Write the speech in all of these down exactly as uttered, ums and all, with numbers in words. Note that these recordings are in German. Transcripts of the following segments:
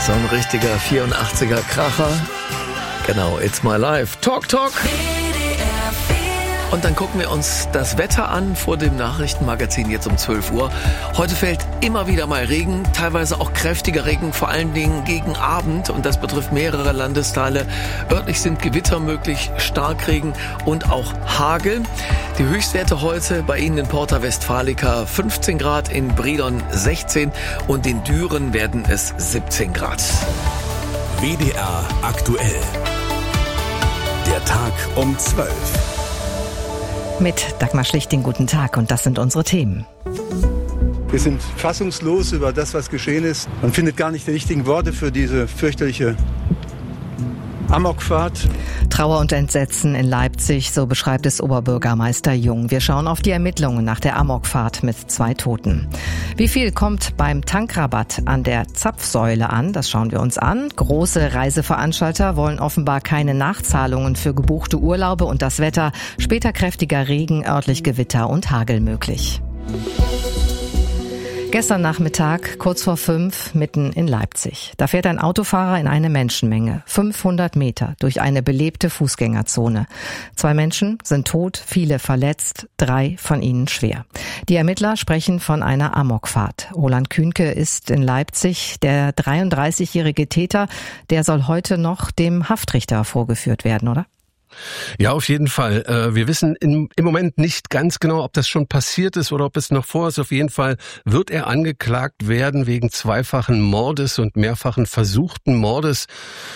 So ein richtiger vierundachtziger Kracher. Genau, It's My Life. Talk, talk. Und dann gucken wir uns das Wetter an vor dem Nachrichtenmagazin jetzt um zwölf Uhr. Heute fällt immer wieder mal Regen, teilweise auch kräftiger Regen, vor allen Dingen gegen Abend. Und das betrifft mehrere Landesteile. Örtlich sind Gewitter möglich, Starkregen und auch Hagel. Die Höchstwerte heute bei Ihnen in Porta Westfalica fünfzehn Grad, in Brilon sechzehn und in Düren werden es siebzehn Grad. W D R aktuell. Der Tag um zwölf. Mit Dagmar Schlichting, guten Tag, und das sind unsere Themen. Wir sind fassungslos über das, was geschehen ist. Man findet gar nicht die richtigen Worte für diese fürchterliche Amokfahrt. Trauer und Entsetzen in Leipzig, so beschreibt es Oberbürgermeister Jung. Wir schauen auf die Ermittlungen nach der Amokfahrt mit zwei Toten. Wie viel kommt beim Tankrabatt an der Zapfsäule an? Das schauen wir uns an. Große Reiseveranstalter wollen offenbar keine Nachzahlungen für gebuchte Urlaube und das Wetter. Später kräftiger Regen, örtlich Gewitter und Hagel möglich. Gestern Nachmittag, kurz vor fünf, mitten in Leipzig. Da fährt ein Autofahrer in eine Menschenmenge, fünfhundert Meter, durch eine belebte Fußgängerzone. Zwei Menschen sind tot, viele verletzt, drei von ihnen schwer. Die Ermittler sprechen von einer Amokfahrt. Roland Kühnke ist in Leipzig. Der dreiunddreißigjährige Täter, der soll heute noch dem Haftrichter vorgeführt werden, oder? Ja, auf jeden Fall. Wir wissen im Moment nicht ganz genau, ob das schon passiert ist oder ob es noch vor ist. Auf jeden Fall wird er angeklagt werden wegen zweifachen Mordes und mehrfachen versuchten Mordes.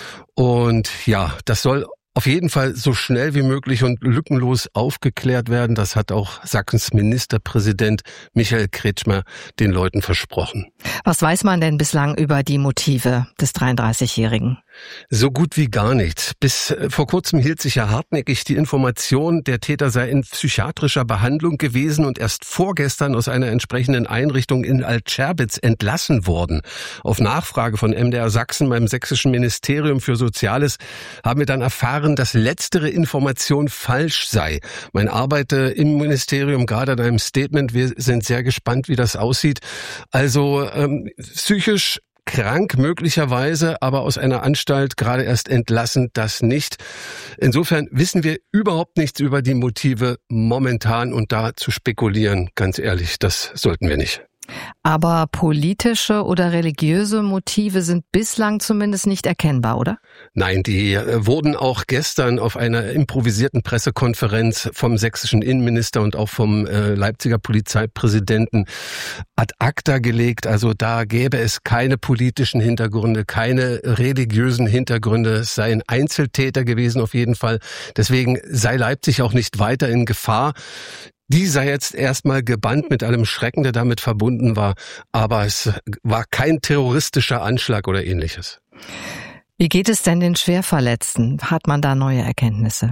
Und ja, das soll auf jeden Fall so schnell wie möglich und lückenlos aufgeklärt werden. Das hat auch Sachsens Ministerpräsident Michael Kretschmer den Leuten versprochen. Was weiß man denn bislang über die Motive des dreiunddreißigjährigen? So gut wie gar nichts. Bis vor kurzem hielt sich ja hartnäckig die Information, der Täter sei in psychiatrischer Behandlung gewesen und erst vorgestern aus einer entsprechenden Einrichtung in Altscherbitz entlassen worden. Auf Nachfrage von M D R Sachsen beim Sächsischen Ministerium für Soziales haben wir dann erfahren, dass letztere Information falsch sei. Man arbeite im Ministerium gerade an einem Statement. Wir sind sehr gespannt, wie das aussieht. Also ähm, psychisch krank möglicherweise, aber aus einer Anstalt gerade erst entlassen, das nicht. Insofern wissen wir überhaupt nichts über die Motive momentan und da zu spekulieren, ganz ehrlich, das sollten wir nicht. Aber politische oder religiöse Motive sind bislang zumindest nicht erkennbar, oder? Nein, die wurden auch gestern auf einer improvisierten Pressekonferenz vom sächsischen Innenminister und auch vom äh, Leipziger Polizeipräsidenten ad acta gelegt. Also da gäbe es keine politischen Hintergründe, keine religiösen Hintergründe. Es sei ein Einzeltäter gewesen auf jeden Fall. Deswegen sei Leipzig auch nicht weiter in Gefahr. Die sei jetzt erstmal gebannt mit allem Schrecken, der damit verbunden war. Aber es war kein terroristischer Anschlag oder Ähnliches. Wie geht es denn den Schwerverletzten? Hat man da neue Erkenntnisse?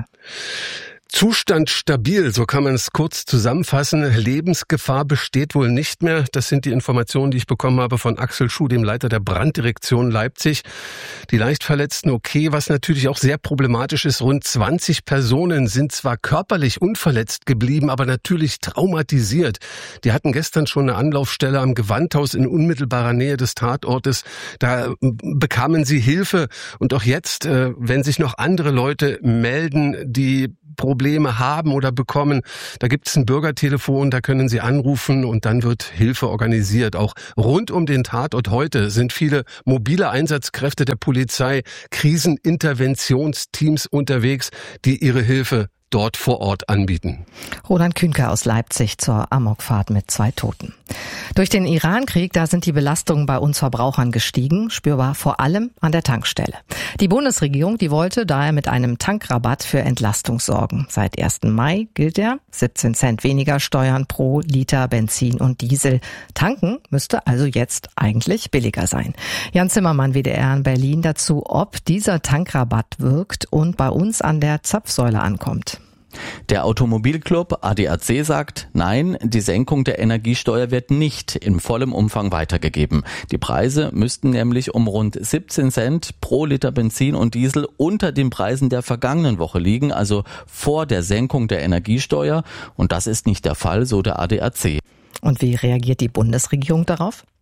Zustand stabil, so kann man es kurz zusammenfassen. Lebensgefahr besteht wohl nicht mehr. Das sind die Informationen, die ich bekommen habe von Axel Schuh, dem Leiter der Branddirektion Leipzig. Die Leichtverletzten okay, was natürlich auch sehr problematisch ist. Rund zwanzig Personen sind zwar körperlich unverletzt geblieben, aber natürlich traumatisiert. Die hatten gestern schon eine Anlaufstelle am Gewandhaus in unmittelbarer Nähe des Tatortes. Da bekamen sie Hilfe. Und auch jetzt, wenn sich noch andere Leute melden, die Probleme haben oder bekommen, da gibt es ein Bürgertelefon, da können Sie anrufen und dann wird Hilfe organisiert. Auch rund um den Tatort heute sind viele mobile Einsatzkräfte der Polizei, Kriseninterventionsteams unterwegs, die ihre Hilfe dort vor Ort anbieten. Roland Kühnke aus Leipzig zur Amokfahrt mit zwei Toten. Durch den Iran-Krieg, da sind die Belastungen bei uns Verbrauchern gestiegen, spürbar vor allem an der Tankstelle. Die Bundesregierung, die wollte daher mit einem Tankrabatt für Entlastung sorgen. Seit ersten Mai gilt der, siebzehn Cent weniger Steuern pro Liter Benzin und Diesel. Tanken müsste also jetzt eigentlich billiger sein. Jan Zimmermann, W D R in Berlin, dazu, ob dieser Tankrabatt wirkt und bei uns an der Zapfsäule ankommt. Der Automobilclub A D A C sagt, nein, die Senkung der Energiesteuer wird nicht in vollem Umfang weitergegeben. Die Preise müssten nämlich um rund siebzehn Cent pro Liter Benzin und Diesel unter den Preisen der vergangenen Woche liegen, also vor der Senkung der Energiesteuer. Und das ist nicht der Fall, so der A D A C. Und wie reagiert die Bundesregierung darauf?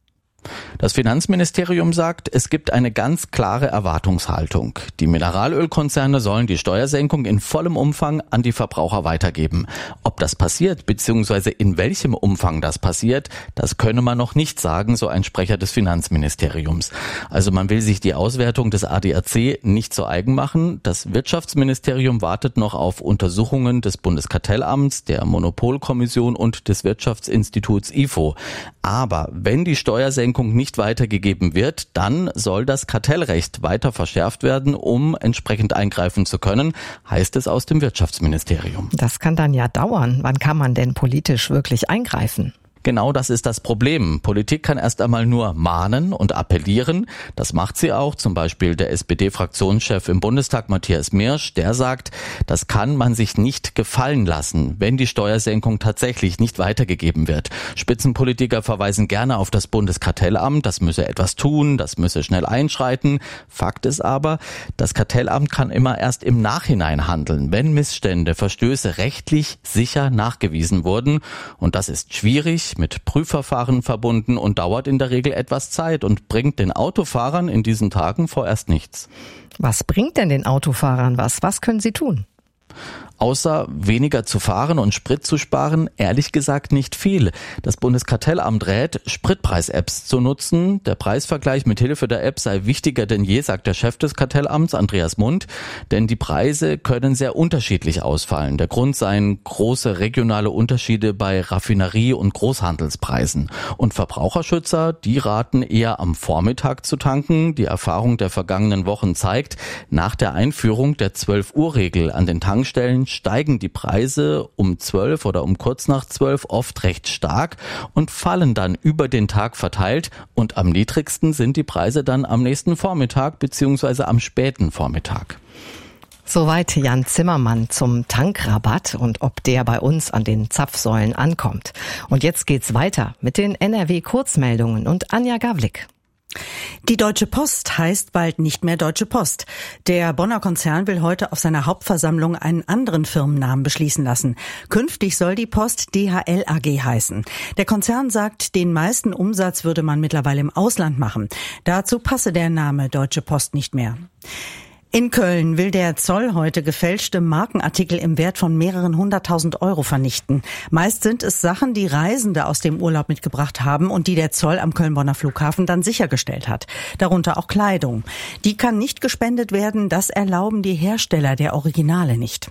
Das Finanzministerium sagt, es gibt eine ganz klare Erwartungshaltung. Die Mineralölkonzerne sollen die Steuersenkung in vollem Umfang an die Verbraucher weitergeben. Ob das passiert, beziehungsweise in welchem Umfang das passiert, das könne man noch nicht sagen, so ein Sprecher des Finanzministeriums. Also man will sich die Auswertung des A D A C nicht zu eigen machen. Das Wirtschaftsministerium wartet noch auf Untersuchungen des Bundeskartellamts, der Monopolkommission und des Wirtschaftsinstituts I F O. Aber wenn die Steuersenkung nicht weitergegeben wird, dann soll das Kartellrecht weiter verschärft werden, um entsprechend eingreifen zu können, heißt es aus dem Wirtschaftsministerium. Das kann dann ja dauern. Wann kann man denn politisch wirklich eingreifen? Genau das ist das Problem. Politik kann erst einmal nur mahnen und appellieren. Das macht sie auch. Zum Beispiel der S P D-Fraktionschef im Bundestag, Matthias Mirsch, der sagt, das kann man sich nicht gefallen lassen, wenn die Steuersenkung tatsächlich nicht weitergegeben wird. Spitzenpolitiker verweisen gerne auf das Bundeskartellamt. Das müsse etwas tun, das müsse schnell einschreiten. Fakt ist aber, das Kartellamt kann immer erst im Nachhinein handeln, wenn Missstände, Verstöße rechtlich sicher nachgewiesen wurden. Und das ist schwierig, mit Prüfverfahren verbunden und dauert in der Regel etwas Zeit und bringt den Autofahrern in diesen Tagen vorerst nichts. Was bringt denn den Autofahrern was? Was können sie tun? Außer weniger zu fahren und Sprit zu sparen, ehrlich gesagt nicht viel. Das Bundeskartellamt rät, Spritpreis-Apps zu nutzen. Der Preisvergleich mit Hilfe der App sei wichtiger denn je, sagt der Chef des Kartellamts, Andreas Mund. Denn die Preise können sehr unterschiedlich ausfallen. Der Grund seien große regionale Unterschiede bei Raffinerie- und Großhandelspreisen. Und Verbraucherschützer, die raten eher am Vormittag zu tanken. Die Erfahrung der vergangenen Wochen zeigt, nach der Einführung der zwölf-Uhr-Regel an den Tankstellen steigen die Preise um zwölf oder um kurz nach zwölf oft recht stark und fallen dann über den Tag verteilt. Und am niedrigsten sind die Preise dann am nächsten Vormittag bzw. am späten Vormittag. Soweit Jan Zimmermann zum Tankrabatt und ob der bei uns an den Zapfsäulen ankommt. Und jetzt geht's weiter mit den N R W-Kurzmeldungen und Anja Gawlik. Die Deutsche Post heißt bald nicht mehr Deutsche Post. Der Bonner Konzern will heute auf seiner Hauptversammlung einen anderen Firmennamen beschließen lassen. Künftig soll die Post D H L A G heißen. Der Konzern sagt, den meisten Umsatz würde man mittlerweile im Ausland machen. Dazu passe der Name Deutsche Post nicht mehr. In Köln will der Zoll heute gefälschte Markenartikel im Wert von mehreren hunderttausend Euro vernichten. Meist sind es Sachen, die Reisende aus dem Urlaub mitgebracht haben und die der Zoll am Köln-Bonner Flughafen dann sichergestellt hat. Darunter auch Kleidung. Die kann nicht gespendet werden, das erlauben die Hersteller der Originale nicht.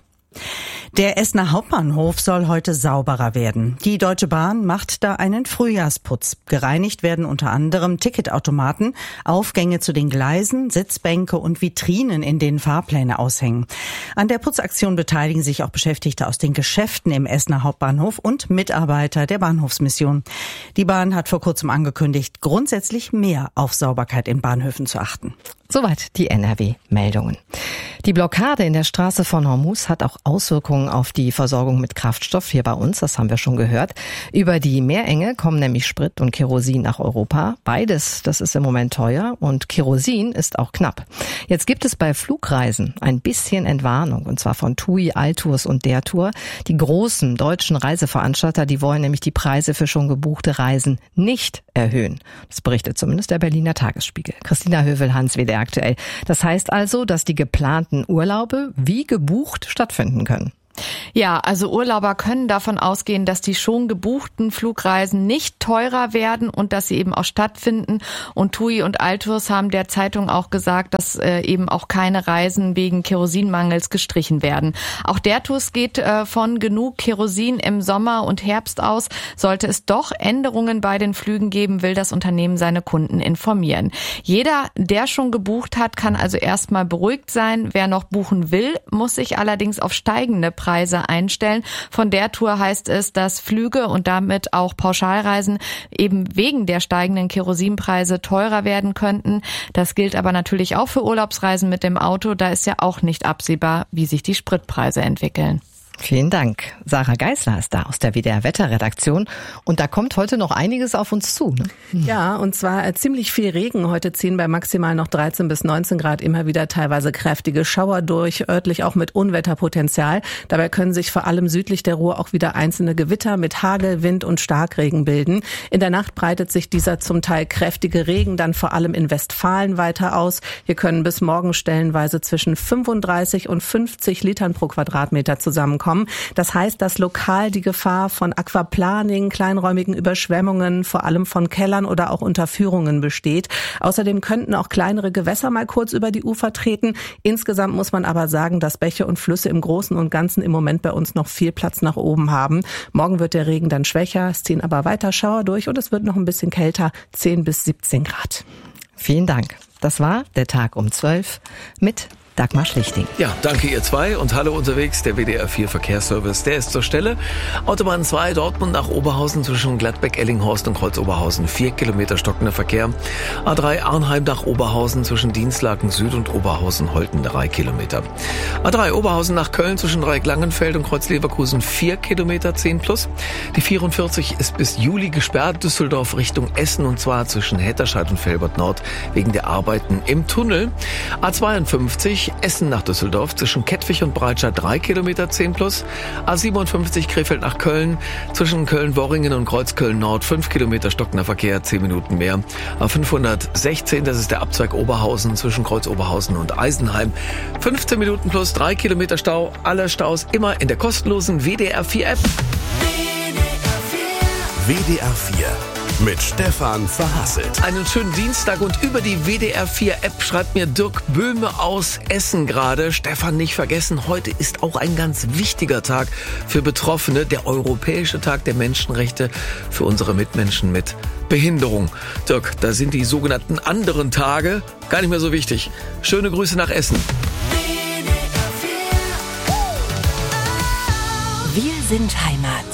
Der Essener Hauptbahnhof soll heute sauberer werden. Die Deutsche Bahn macht da einen Frühjahrsputz. Gereinigt werden unter anderem Ticketautomaten, Aufgänge zu den Gleisen, Sitzbänke und Vitrinen, in denen Fahrpläne aushängen. An der Putzaktion beteiligen sich auch Beschäftigte aus den Geschäften im Essener Hauptbahnhof und Mitarbeiter der Bahnhofsmission. Die Bahn hat vor kurzem angekündigt, grundsätzlich mehr auf Sauberkeit in Bahnhöfen zu achten. Soweit die N R W-Meldungen. Die Blockade in der Straße von Hormuz hat auch Auswirkungen auf die Versorgung mit Kraftstoff hier bei uns, das haben wir schon gehört. Über die Meerenge kommen nämlich Sprit und Kerosin nach Europa. Beides, das ist im Moment teuer und Kerosin ist auch knapp. Jetzt gibt es bei Flugreisen ein bisschen Entwarnung, und zwar von TUI, Altours und der Tour. Die großen deutschen Reiseveranstalter, die wollen nämlich die Preise für schon gebuchte Reisen nicht erhöhen. Das berichtet zumindest der Berliner Tagesspiegel. Christina Hövel-Hans, W D R aktuell. Das heißt also, dass die geplanten Urlaube wie gebucht stattfinden können. Ja, also Urlauber können davon ausgehen, dass die schon gebuchten Flugreisen nicht teurer werden und dass sie eben auch stattfinden. Und TUI und Altours haben der Zeitung auch gesagt, dass äh, eben auch keine Reisen wegen Kerosinmangels gestrichen werden. Auch der Tours geht äh, von genug Kerosin im Sommer und Herbst aus. Sollte es doch Änderungen bei den Flügen geben, will das Unternehmen seine Kunden informieren. Jeder, der schon gebucht hat, kann also erstmal beruhigt sein. Wer noch buchen will, muss sich allerdings auf steigende Preise einstellen. Von der Tour heißt es, dass Flüge und damit auch Pauschalreisen eben wegen der steigenden Kerosinpreise teurer werden könnten. Das gilt aber natürlich auch für Urlaubsreisen mit dem Auto. Da ist ja auch nicht absehbar, wie sich die Spritpreise entwickeln. Vielen Dank. Sarah Geisler ist da aus der W D R Wetterredaktion. Und da kommt heute noch einiges auf uns zu, ne? Ja, und zwar ziemlich viel Regen. Heute ziehen bei maximal noch dreizehn bis neunzehn Grad immer wieder teilweise kräftige Schauer durch, örtlich auch mit Unwetterpotenzial. Dabei können sich vor allem südlich der Ruhr auch wieder einzelne Gewitter mit Hagel, Wind und Starkregen bilden. In der Nacht breitet sich dieser zum Teil kräftige Regen dann vor allem in Westfalen weiter aus. Hier können bis morgen stellenweise zwischen fünfunddreißig und fünfzig Litern pro Quadratmeter zusammenkommen. Das heißt, dass lokal die Gefahr von Aquaplaning, kleinräumigen Überschwemmungen, vor allem von Kellern oder auch Unterführungen besteht. Außerdem könnten auch kleinere Gewässer mal kurz über die Ufer treten. Insgesamt muss man aber sagen, dass Bäche und Flüsse im Großen und Ganzen im Moment bei uns noch viel Platz nach oben haben. Morgen wird der Regen dann schwächer, es ziehen aber weiter Schauer durch und es wird noch ein bisschen kälter, zehn bis siebzehn Grad. Vielen Dank. Das war der Tag um zwölf mit Dagmar Schlichting. Ja, danke ihr zwei und hallo unterwegs, der W D R vier Verkehrsservice, der ist zur Stelle. Autobahn zwei, Dortmund nach Oberhausen zwischen Gladbeck, Ellinghorst und Kreuz-Oberhausen, vier Kilometer stockender Verkehr. A drei, Arnheim nach Oberhausen zwischen Dienstlaken Süd und Oberhausen, Holten, drei Kilometer. A drei, Oberhausen nach Köln zwischen Dreieck-Langenfeld und Kreuz-Leverkusen, vier Kilometer, zehn plus. Die vierundvierzig ist bis Juli gesperrt, Düsseldorf Richtung Essen und zwar zwischen Hetterscheid und Velbert Nord wegen der Arbeiten im Tunnel. A zweiundfünfzig, Essen nach Düsseldorf zwischen Kettwig und Breitscheid drei Kilometer, zehn plus. A siebenundfünfzig Krefeld nach Köln zwischen Köln-Worringen und Kreuzköln-Nord fünf Kilometer stockender Verkehr, zehn Minuten mehr. A fünfhundertsechzehn, das ist der Abzweig Oberhausen zwischen Kreuz-Oberhausen und Eisenheim. fünfzehn Minuten plus, drei Kilometer Stau. Alle Staus immer in der kostenlosen W D R vier App. W D R vier mit Stefan Verhasselt. Einen schönen Dienstag und über die W D R vier App schreibt mir Dirk Böhme aus Essen gerade. Stefan, nicht vergessen, heute ist auch ein ganz wichtiger Tag für Betroffene, der Europäische Tag der Menschenrechte für unsere Mitmenschen mit Behinderung. Dirk, da sind die sogenannten anderen Tage gar nicht mehr so wichtig. Schöne Grüße nach Essen. Wir sind Heimat.